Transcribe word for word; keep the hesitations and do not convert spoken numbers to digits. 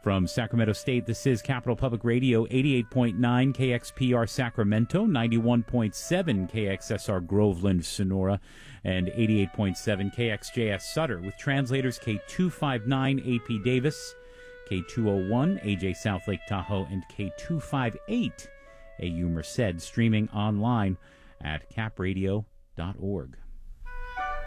From Sacramento State, this is Capital Public Radio, eighty-eight point nine K X P R Sacramento, ninety-one point seven K X S R Groveland, Sonora, and eighty-eight point seven K X J S Sutter, with translators K two fifty-nine A P Davis, K two oh one A J South Lake Tahoe, and K two fifty-eight A U Merced, streaming online at cap radio dot org.